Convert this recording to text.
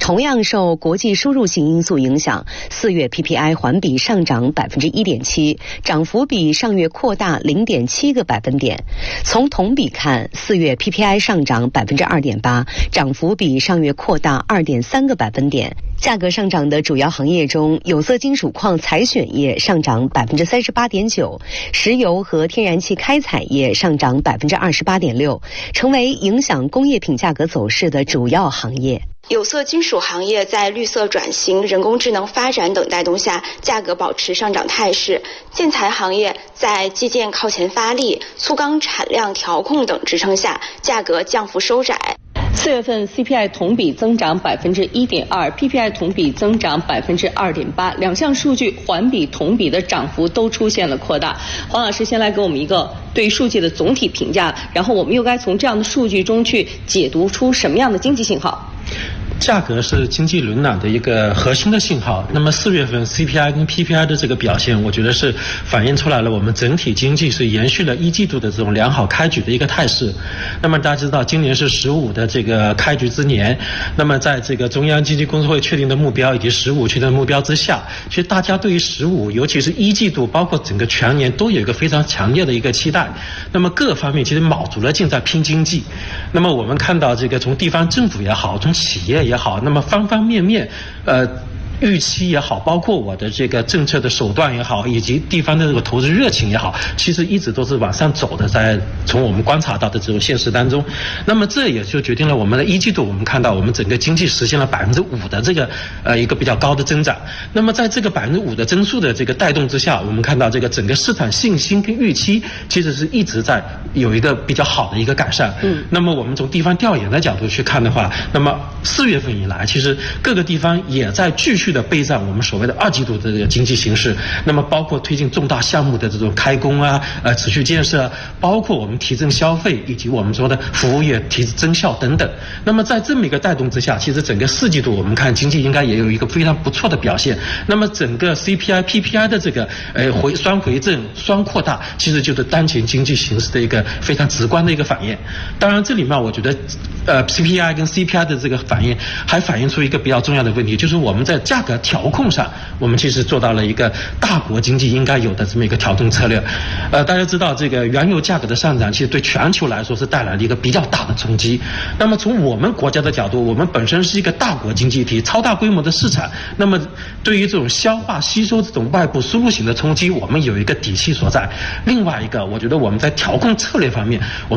同样受国际输入性因素影响，4月 PPI 环比上涨1.7%，涨幅比上月扩大0.7个百分点。从同比看，4月 PPI 上涨2.8%，涨幅比上月扩大2.3个百分点。价格上涨的主要行业中，有色金属矿采选业上涨38.9%，石油和天然气开采业上涨28.6%，成为影响工业品价格走势的主要行业。 有色金属行业在绿色转型、人工智能发展等带动下，价格保持上涨态势。建材行业在基建靠前发力、粗钢产量调控等支撑下，价格降幅收窄。 4月份 CPI 同比增长1.2%，PPI 同比增长2.8%，两项数据环比、同比的涨幅都出现了扩大。黄老师先来给我们一个对数据的总体评价，然后我们又该从这样的数据中去解读出什么样的经济信号？ 价格是经济轮暖的一个核心的信号。那么4月份 CPI 跟 PPI 的这个表现，我觉得是反映出来了我们整体经济是延续了1季度的这种良好开局的一个态势。那么大家知道，今年是15的这个开局之年。那么在这个中央经济工作会确定的目标以及15确定的目标之下，其实大家对于15，尤其是1季度，包括整个全年，都有一个非常强烈的一个期待。那么各方面其实卯足了劲在拼经济。那么我们看到这个从地方政府也好，从企业也好，那么方方面面，预期也好，包括我的这个政策的手段也好，以及地方的这个投资热情也好，其实一直都是往上走的，在从我们观察到的这种现实当中。那么这也就决定了我们的1季度，我们看到我们整个经济实现了5%的这个一个比较高的增长。那么在这个5%的增速的这个带动之下，我们看到这个整个市场信心跟预期其实是一直在有一个比较好的一个改善。那么我们从地方调研的角度去看的话，那么4月份以来，其实各个地方也在继续的备战我们所谓的2季度的这个经济形势。那么包括推进重大项目的这种开工啊，持续建设，包括我们提振消费，以及我们说的服务业提增效等等。那么在这么一个带动之下，其实整个4季度我们看经济应该也有一个非常不错的表现。那么整个 CPI、PPI 的这个双回正、双扩大，其实就是当前经济形势的一个非常直观的一个反应。当然这里面我觉得PPI 跟 CPI 的这个反应还反映出一个比较重要的问题，就是我们在价格调控上，我们其实做到了一个大国经济应该有的这么一个调控策略。大家知道这个原油价格的上涨，其实对全球来说是带来了一个比较大的冲击。那么从我们国家的角度，我们本身是一个大国经济体，超大规模的市场，那么对于这种消化吸收这种外部输入型的冲击，我们有一个底气所在。另外一个，我觉得我们在调控策略方面，我们